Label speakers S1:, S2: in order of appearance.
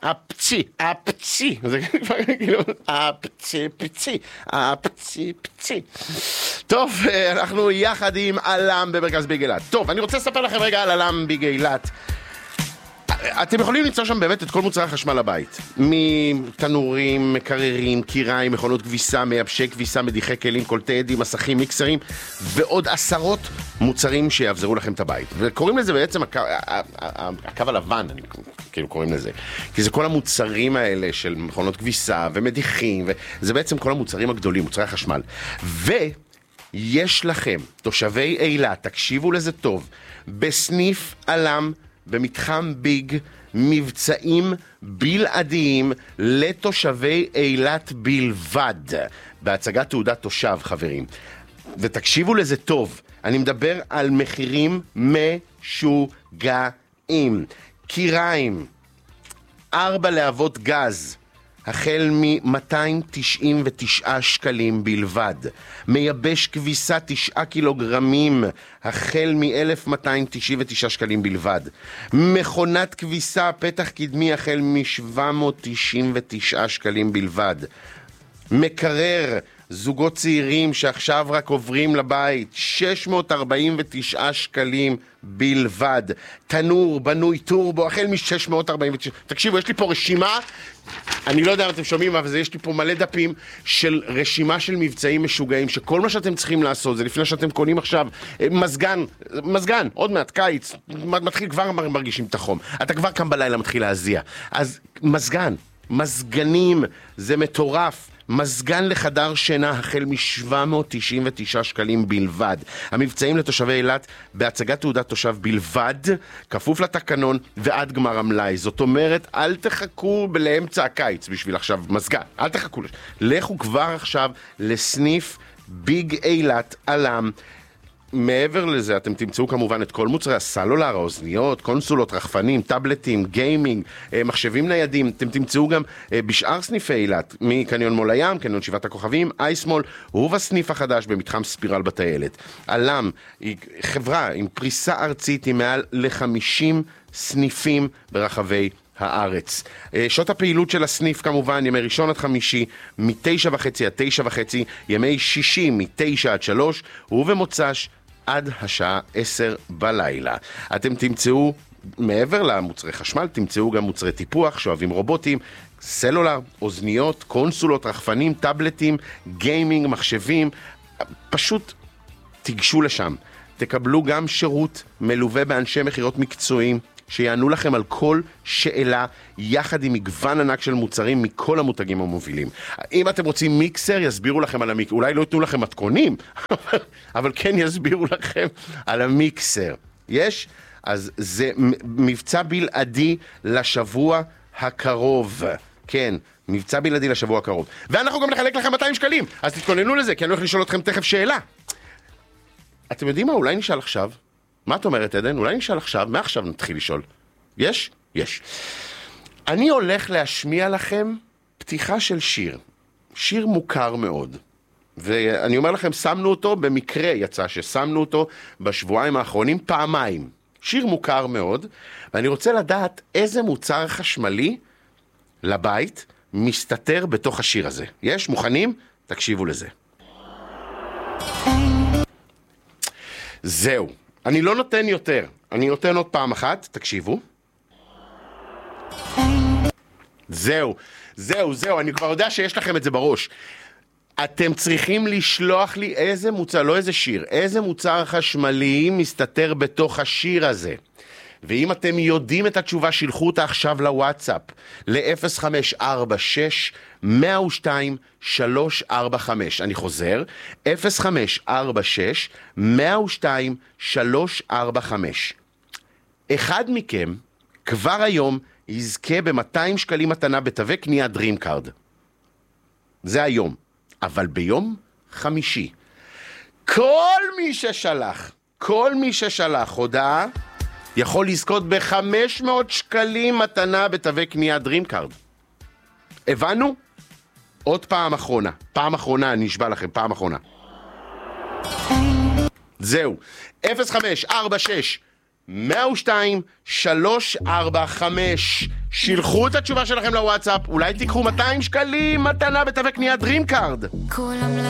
S1: הפצי, הפצי, זה כאילו, הפצי. טוב, אנחנו יחד עם אלם במרכז ביג אילת. טוב, אני רוצה לספר לכם רגע על אלם ביג אילת. אתם יכולים למצוא שם באמת את כל מוצרי החשמל לבית. מתנורים, מקררים, קיריים, מכונות כביסה, מייבשי כביסה, מדיחי כלים, קולטי עדים, מסכים, מיקסרים, ועוד עשרות מוצרים שיעבזרו לכם את הבית. וקוראים לזה בעצם הקו הלבן, כאילו קוראים לזה. כי זה כל המוצרים האלה של מכונות כביסה ומדיחים, וזה בעצם כל המוצרים הגדולים, מוצרי החשמל. ויש לכם, תושבי אילת, תקשיבו לזה טוב, בסניף אלם, במתחם ביג, מבצעים בלעדיים לתושבי אילת בלבד, בהצגת תעודת תושב, חברים. ותקשיבו לזה טוב, אני מדבר על מחירים משוגעים. קיריים, 4 להבות גז, החל מ-299 שקלים בלבד. מייבש כביסה 9 קילוגרמים, החל מ-1299 שקלים בלבד. מכונת כביסה פתח קדמי, החל מ-799 שקלים בלבד. מקרר, זוגות צעירים שעכשיו רק עוברים לבית, 649 שקלים בלבד. תנור בנוי טורבו, החל מ-649. תקשיבו, יש לי פה רשימה, אני לא יודע אם אתם שומעים, אבל יש לי פה מלא דפים של רשימה של מבצעים משוגעים, שכל מה שאתם צריכים לעשות זה לפני שאתם קונים עכשיו מזגן, עוד מעט קיץ, מתחיל כבר מרגישים את החום, אתה כבר קם בלילה מתחיל להזיע, אז מזגנים, זה מטורף. מזגן לחדר שינה החל מ-799 שקלים בלבד. המבצעים לתושבי אילת בהצגת תעודת תושב בלבד, כפוף לתקנון ועד גמר המלאי. זאת אומרת, אל תחכו לאמצע הקיץ בשביל עכשיו מזגן. אל תחכו. לכו כבר עכשיו לסניף ביג אילת אלם. מעבר לזה, אתם תמצאו כמובן את כל מוצרי הסלולר, האוזניות, קונסולות, רחפנים, טאבלטים, גיימינג, מחשבים ניידים. אתם תמצאו גם בשאר סניפי אילת, מקניון מול הים, קניון שבעת הכוכבים, אייסמול, ובסניף החדש במתחם ספירל בטיילת. אלם היא חברה עם פריסה ארצית עם מעל ל-50 סניפים ברחבי הארץ. שעות הפעילות של הסניף כמובן, ימי ראשון עד חמישי, מ-9:30 עד 9:30, ימי שישי מ-9 עד 3, ובמוצ"ש עד השעה 10 בלילה. אתם תמצאו, מעבר למוצרי חשמל, תמצאו גם מוצרי טיפוח, שואבים רובוטים, סלולר, אוזניות, קונסולות, רחפנים, טאבלטים, גיימינג, מחשבים. פשוט תיגשו לשם. תקבלו גם שירות מלווה באנשי מחירות מקצועיים, שיענו לכם על כל שאלה, יחד עם מגוון ענק של מוצרים מכל המותגים המובילים. אם אתם רוצים מיקסר, יסבירו לכם על המיקסר. אולי לא ייתנו לכם מתכונים, אבל כן יסבירו לכם על המיקסר. יש? אז זה מבצע בלעדי לשבוע הקרוב. כן, מבצע בלעדי לשבוע הקרוב. ואנחנו גם נחלק לכם 200 שקלים. אז תתכוננו לזה, כי אני הולך לשאול אתכם תכף שאלה. אתם יודעים מה? אולי נשאל עכשיו. מה את אומרת, עדן? אולי נשאל עכשיו, מעכשיו נתחיל לשאול. יש? יש. אני הולך להשמיע לכם פתיחה של שיר. שיר מוכר מאוד. ואני אומר לכם, שמנו אותו, במקרה יצא ששמנו אותו בשבועיים האחרונים פעמיים. שיר מוכר מאוד, ואני רוצה לדעת איזה מוצר חשמלי לבית מסתתר בתוך השיר הזה. יש? מוכנים? תקשיבו לזה. זהו. אני לא נותן יותר, אני נותן עוד פעם אחת, תקשיבו. זהו, אני כבר יודע שיש לכם את זה בראש. אתם צריכים לשלוח לי איזה מוצר, לא איזה שיר, איזה מוצר חשמלי מסתתר בתוך השיר הזה. ואם אתם יודעים את התשובה, שילחו אותה עכשיו לוואטסאפ, ל-0546-102-345. אני חוזר, 0546-102-345. אחד מכם כבר היום יזכה ב-200 שקלים מתנה בתווי קנייה DreamCard. זה היום. אבל ביום חמישי, כל מי ששלח הודעה, יכול לזכות ב-500 שקלים מתנה בתווי קנייה DreamCard. הבנו? עוד פעם אחרונה, אני אשבע לכם, פעם אחרונה. זהו, 0546 102-345. שילחו את התשובה שלכם לוואטסאפ, אולי תיקחו 200 שקלים מתנה בתווי קנייה דרימקארד.